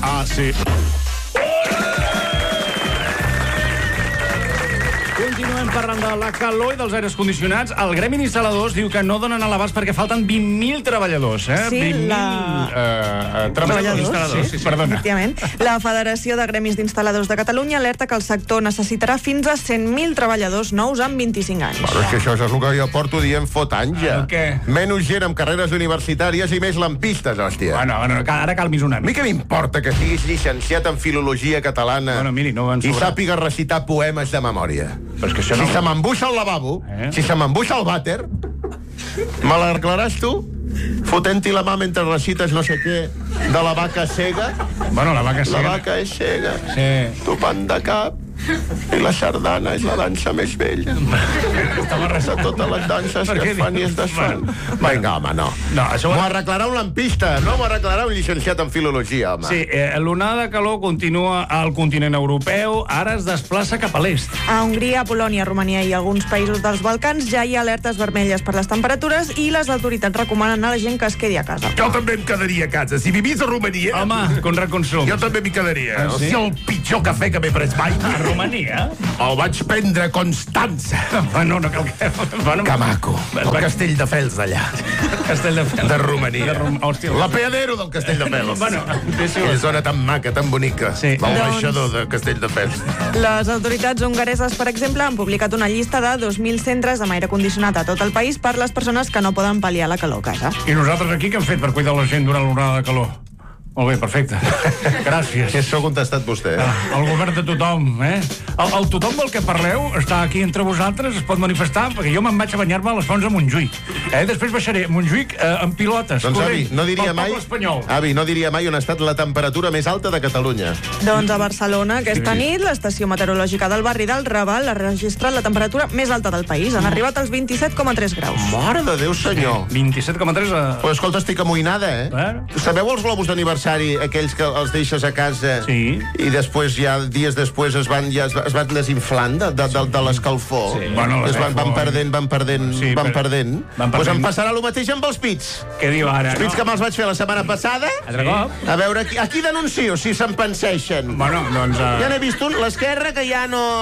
Ah, sí. Continuem parlant de la calor i dels aires condicionats. El Gremi d'Instal·ladors diu que no donen a l'abast perquè falten 20.000 treballadors. Sí, 20.000 treballadors. Instal·ladors, Sí, perdona. Efectivament. La Federació de Gremis d'Instal·ladors de Catalunya alerta que el sector necessitarà fins a 100.000 treballadors nous en 25 anys. Bueno, és que això és el que jo porto dient fot anys, ja. Què? Menys gent amb carreres universitàries i més lampistes, hòstia. Bueno, ara calmis una A mi mica. què m'importa que siguis llicenciat en filologia catalana Bueno, miri, no en i sobra. sàpiga recitar poemes de memòria? Però és que això Si no... se m'embuixa el lavabo, si se m'embuixa el vàter, me l'arreglaràs tu? Fotent-hi la mà mentre recites no sé què de la vaca cega? Bueno, la vaca La cega... vaca és cega, Sí. topant de cap, i la sardana és la dansa més vella. De totes les danses Per que què es fan i dius? es desfan. Vinga, home, no. No, això ho- M'ho arreglarà un lampista, no m'ho arreglarà un llicenciat en filologia, home. Sí, l'onada de calor continua al continent europeu, ara es desplaça cap a l'est. A Hongria, Polònia, Romania i alguns països dels Balcans ja hi ha alertes vermelles per les temperatures i les autoritats recomanen a la gent que es quedi a casa. Jo també em quedaria a casa. Si vivís a Romania... Home, con reconsum. Jo també m'hi quedaria. Ah, sí? Si el pitjor cafè que m'he pres mai... A Romania? El vaig prendre a Constança. Bueno, no cal que... Bueno, Que maco. El castell de Fels d'allà. Castell de Fels. De Romania. Hòstia. L'apeadero del castell de Fels. Bueno, deixa-ho. És zona tan maca, tan bonica. Sí. L'ambaixador de Castell de Fels. Les autoritats hongareses, per exemple, han publicat una llista de 2.000 centres amb aire condicionat a tot el país per les persones que no poden pal·liar la calor a casa. I nosaltres aquí què hem fet per cuidar la gent durant l'onada de calor? Molt bé, perfecte. Gràcies. Això ha contestat vostè, eh? El govern de tothom, eh? El tothom del que parleu està aquí entre vosaltres, es pot manifestar, perquè jo me'n vaig a banyar-me a les fonts a Montjuïc. Després baixaré a Montjuïc amb pilotes. Doncs, avi, no diria pel mai... poble espanyol. Avi, no diria mai on ha estat la temperatura més alta de Catalunya. Doncs a Barcelona, aquesta nit, l'estació meteorològica del barri del Raval ha registrat la temperatura més alta del país. Han arribat als 27,3 graus. Mare de Déu, senyor. 27,3 a... Però escolta, estic amoïnada, eh? Bueno. Sabeu els globus d'aniversari, aquells que els deixes a casa Sí. i després, ja dies després, es van desinflant de l'escalfor? Sí. Bueno, Es van perdent. Sí, Van van perdent. perdent. Doncs em passarà el mateix amb els pits. Què diu ara? Els pits que me'ls vaig fer la setmana passada. Altre cop? A veure, aquí denuncio, si se'n penseixen. Bueno, doncs... Ja n'he vist un, l'esquerra, que ja no...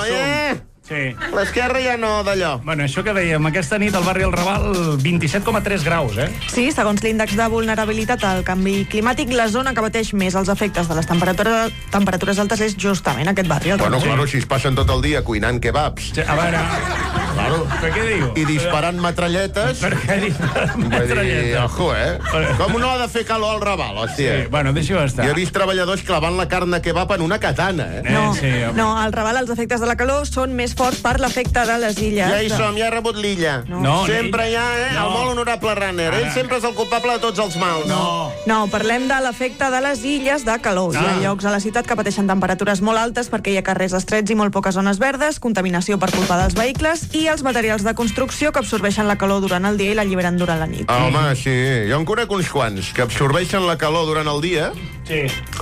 Sí. L'esquerra ja no d'allò. Bueno, això que dèiem, aquesta nit al barri del Raval, 27,3 graus, eh? Sí, segons l'índex de vulnerabilitat al canvi climàtic, la zona que pateix més els efectes de les temperatures altes és justament aquest barri. El Bueno, Raval. claro, si es passen tot el dia cuinant kebabs Sí, a veure... Claro. Per què diu? i disparant metralletes... Per què diu? Vull dir, ojo, eh? Com no ha de fer calor al Raval, hòstia? Sí, bueno, deixa-ho estar. Jo he vist treballadors clavant la carn de kebab en una katana, eh? No, sí, home. no, al Raval els efectes de la calor són més forts per l'efecte de les illes. Ja hi som, ja he rebut l'illa. No, Sempre hi ha, el molt honorable runner. Ell sempre és el culpable de tots els mals. No. No, parlem de l'efecte de les illes de calor. Hi ha llocs a la ciutat que pateixen temperatures molt altes perquè hi ha carrers estrets i molt poques zones verdes, contaminació per culpa dels vehicles i els materials de construcció que absorbeixen la calor durant el dia i l'alliberen durant la nit. Home, sí. Jo en conec uns quants que absorbeixen la calor durant el dia Sí.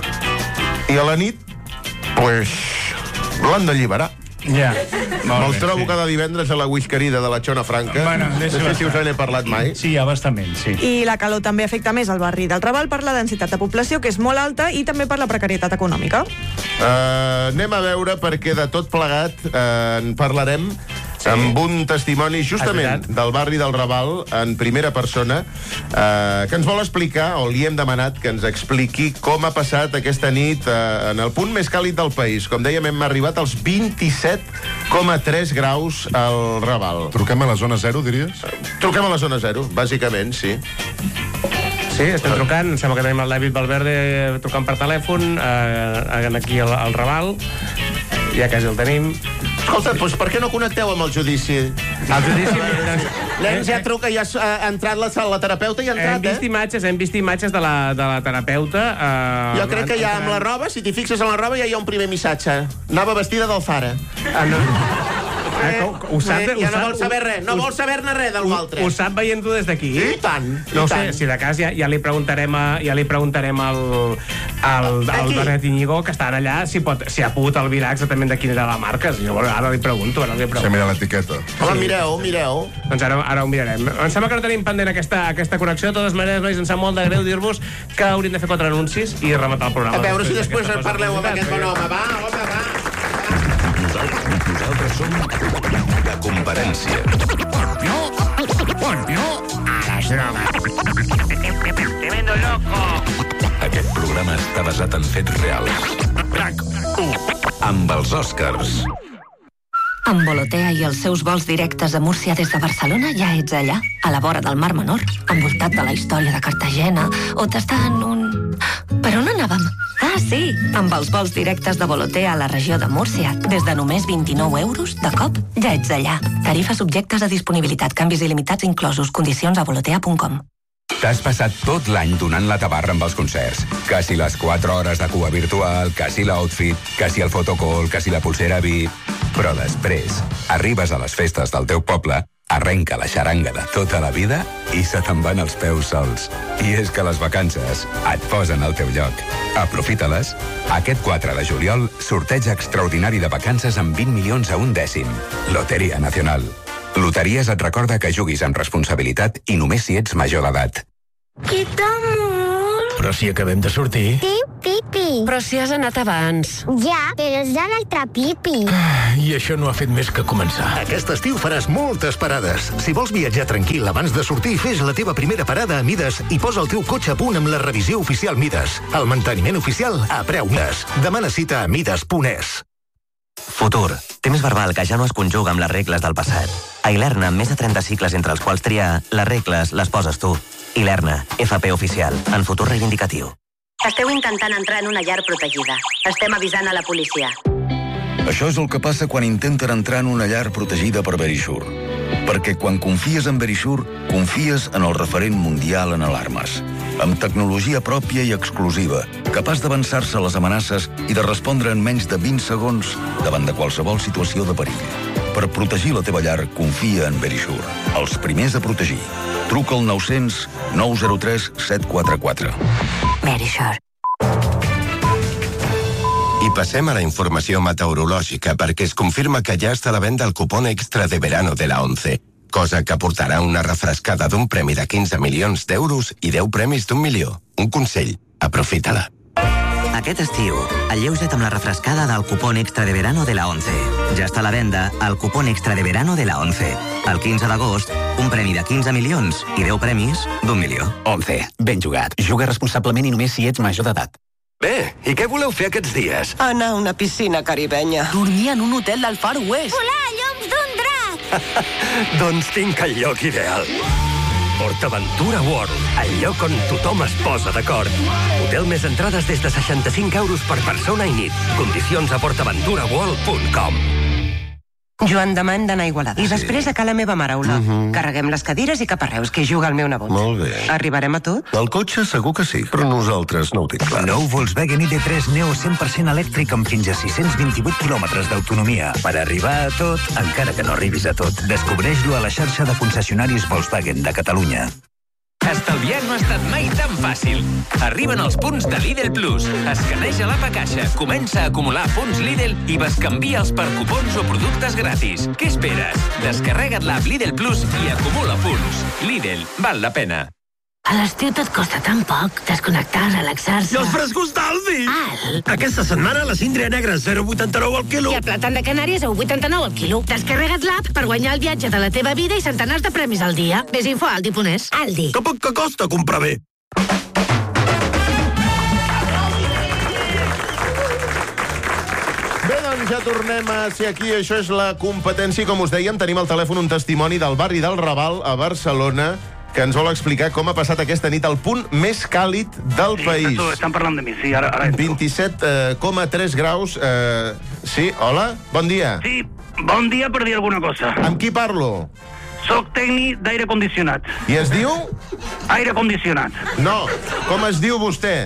i a la nit, pues, l'han d'alliberar. Ja. Me'ls trobo cada divendres a la whiskerida de la Xona Franca. Bueno, no sé si us n'he parlat mai. Sí, abastament, sí. I la calor també afecta més el barri del Raval per la densitat de població, que és molt alta, i també per la precarietat econòmica. Anem a veure perquè de tot plegat en parlarem amb un testimoni justament del barri del Raval en primera persona que ens vol explicar, o li hem demanat que ens expliqui com ha passat aquesta nit en el punt més càlid del país. Com dèiem, hem arribat als 27,3 graus al Raval. Truquem a la zona 0, diries? Truquem a la zona 0, bàsicament, sí. Sí, estem trucant, em sembla que tenim el David Valverde trucant per telèfon, aquí al Raval, ja quasi el tenim. Escolta, doncs per què no connecteu amb el judici? El judici... L'Ens ja truca, ja ha entrat la terapeuta i ha entrat, Hem vist imatges de la terapeuta. Jo crec que ja amb la roba, si t'hi fixes en la roba, ja hi ha un primer missatge. Anava vestida del Zara. Ho sap, Ja no vol saber res, no vol saber-ne res del altre. Ho sap veient-ho des d'aquí? I tant, No ho sé, si de cas ja li preguntarem al Benet Íñigo, que estan allà, si ha pogut albirar exactament de quina era la marca. Ara li pregunto. Se mira l'etiqueta. Home, mireu. Doncs ara ho mirarem. Em sembla que no tenim pendent aquesta connexió. De totes maneres, nois, em sap molt de greu dir-vos que hauríem de fer 4 anuncis i rematar el programa. A veure si després parleu amb aquest bon home. Va. Nosaltres som la Conferència. Tremendo loco. Aquest programa està basat en fets reals. Amb els Oscars. Amb Volotea i els seus vols directes a Múrcia des de Barcelona ja ets allà, a la vora del Mar Menor, envoltat de la història de Cartagena, o tastant un... Per on anàvem? Ah, sí, amb els vols directes de Volotea a la regió de Múrcia, des de només 29 euros, de cop, ja ets allà. Tarifes subjectes a disponibilitat, canvis il·limitats inclosos, condicions a volotea.com. T'has passat tot l'any donant la tabarra amb els concerts. Que si les 4 hores de cua virtual, que si l'outfit, que si el fotocall, que si la pulsera VIP... Però després, arribes a les festes del teu poble, arrenca la xaranga de tota la vida i se te'n van els peus sols. I és que les vacances et posen al teu lloc. Aprofita-les. Aquest 4 de juliol, sorteig extraordinari de vacances amb 20 milions a un dècim. Loteria Nacional. Loteries et recorda que juguis amb responsabilitat i només si ets major d'edat. Quita molt. Però si acabem de sortir. Pipi. Però si has anat abans. Ja, però és de l'altre pipi. I això no ha fet més que començar. Aquest estiu faràs moltes parades. Si vols viatjar tranquil abans de sortir, fes la teva primera parada a Mides i posa el teu cotxe a punt amb la revisió oficial Mides. El manteniment oficial a preu Mides. Demana cita a mides.es. Futur. Temps verbal que ja no es conjuga amb les regles del passat. A Ilerna, amb més de 30 cicles entre els quals triar, les regles les poses tu. Ilerna, FP oficial, en futur reivindicatiu. Esteu intentant entrar en una llar protegida. Estem avisant a la policia. Això és el que passa quan intenten entrar en una llar protegida per Verisure. Perquè quan confies en Verisure, confies en el referent mundial en alarmes. Amb tecnologia pròpia i exclusiva, capaç d'avançar-se a les amenaces i de respondre en menys de 20 segons davant de qualsevol situació de perill. Per protegir la teva llar, confia en Verisure. Els primers a protegir. Truca al 900 903 744. Verisure. I passem a la informació meteorològica perquè es confirma que ja està a la venda el cupón extra de verano de la 11, cosa que aportarà una refrescada d'un premi de 15 milions d'euros i 10 premis d'1 milió. Un consell, aprofita-la. Aquest estiu, alleuja't amb la refrescada del cupón extra de verano de la 11. Ja està a la venda el cupón extra de verano de la 11. El 15 d'agost, un premi de 15 milions i 10 premis d'1 milió. 11. Ben jugat. Juga responsablement i només si ets major d'edat. Bé, i què voleu fer aquests dies? Anar a una piscina caribenya. Dormir en un hotel del Far West. Volar llums d'un drac. Doncs tinc el lloc ideal. PortAventura World, el lloc on tothom es posa d'acord. Hotel més entrades des de 65 euros per persona i nit. Condicions a portaventuraworld.com. Joan, demà hem d'anar a Igualada. I després a ca la meva mare, Ola. Carreguem les cadires i cap a Reus, que hi juga el meu nebot. Molt bé. Arribarem a tot? El cotxe segur que sí, però nosaltres no ho tinc clar. Nou Volkswagen ID3 Neo 100% elèctric amb fins a 628 quilòmetres d'autonomia. Per arribar a tot, encara que no arribis a tot. Descobreix-lo a la xarxa de concessionaris Volkswagen de Catalunya. Estalviar no ha estat mai tan fàcil. Arriben els punts de Lidl Plus. Escaneja l'app a caixa, comença a acumular punts Lidl i bescanvia'ls per cupons o productes gratis. Què esperes? Descarrega't l'app Lidl Plus i acumula punts. Lidl, val la pena. A l'estiu tot costa tan poc. Desconnectar, relaxar-se... I els frescos d'Aldi! Aquesta setmana la síndria negra 0,89 al quilo. I el plàtan de Canàries a 1,89 al quilo. Descarrega't l'app per guanyar el viatge de la teva vida i centenars de premis al dia. Ves info a Aldi.es. Aldi. Que poc que costa comprar bé. Bé, doncs ja tornem a ser aquí. Això és la competència. Com us dèiem, tenim al telèfon un testimoni del barri del Raval, a Barcelona, que ens vol explicar com ha passat aquesta nit al punt més càlid del país. Estan parlant de mi, sí, ara 27,3 graus. Sí, hola, bon dia. Sí, bon dia per dir alguna cosa. Amb qui parlo? Soc tècnic d'aire condicionat. I es diu? Aire condicionat. No, com es diu vostè?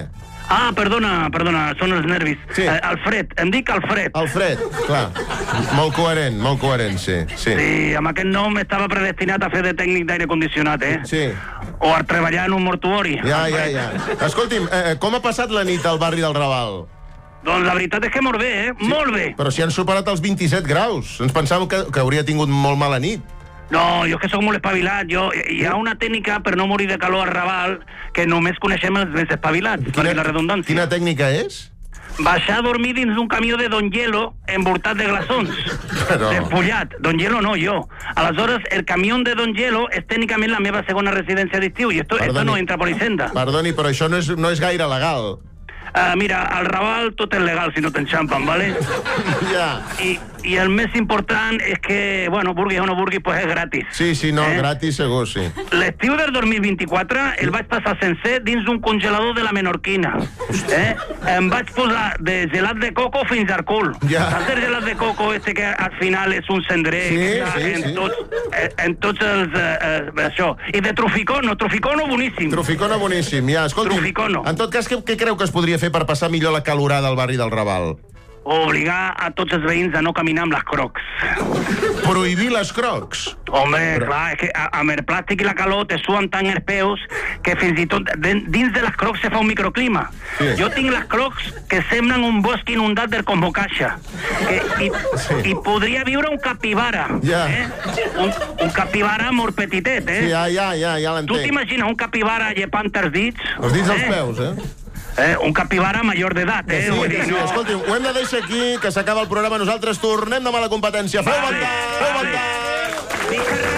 Ah, perdona, són els nervis. Sí. Alfred, em dic Alfred. Alfred, clar. Molt coherent, sí. Sí, amb aquest nom estava predestinat a fer de tècnic d'aire condicionat, Sí. O a treballar en un mortuori. Ja. Escolti'm, com ha passat la nit al barri del Raval? Doncs la veritat és que molt bé, molt bé. Però si han superat els 27 graus. Ens pensàvem que hauria tingut molt mala nit. No, jo és que sóc molt espavilat. Hi ha una tècnica per no morir de calor al Raval que només coneixem els més espavilats, per la redundància. Quina tècnica és? Baixar a dormir dins d'un camió de Don Hielo envoltat de glaçons. Despullat. Don Hielo no, jo. Aleshores, el camió de Don Hielo és tècnicament la meva segona residència d'estiu i esto no entra por Hisenda. Perdoni, però això no és gaire legal. Mira, al Raval tot és legal si no t'enxampen, ¿vale? Ja. I el més important és que, bueno, vulguis o no vulguis, pues és gratis. Sí, gratis segur, sí. L'estiu del 2024 el vaig passar sencer dins d'un congelador de la Menorquina. Em vaig posar de gelat de coco fins al cul. Saps el gelat de coco que al final és un cendrer en tots els... això. I de truficono boníssim. Truficono boníssim, ja. Escolti, en tot cas, què creu que es podria fer per passar millor la calorada al barri del Raval? Obligar a tots els veïns a no caminar amb les crocs. Prohibir les crocs? Home, clar, és que amb el plàstic i la calor te suen tant els peus que fins i tot dins de les crocs se fa un microclima. Jo tinc les crocs que semblen un bosc inundat del Combocaixa. I podria viure un capibara. Un capibara molt petitet, Sí, ja l'entenc. Tu t'imagines un capibara llepant els dits? Els dits dels peus, un capibara major d'edat, Sí, escolti, ho hem de deixar aquí, que s'acaba el programa. Nosaltres tornem demà a la competència. Feu bon dia!